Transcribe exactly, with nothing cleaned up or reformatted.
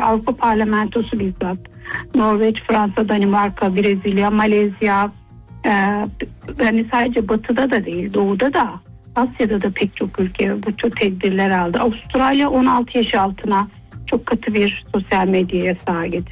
Avrupa Parlamentosu bizzat, Norveç, Fransa, Danimarka, Brezilya, Malezya, e, yani sadece batıda da değil, doğuda da, Asya'da da pek çok ülke bu tür tedbirler aldı. Avustralya on altı yaş altına çok katı bir sosyal medya yasağı getirdi.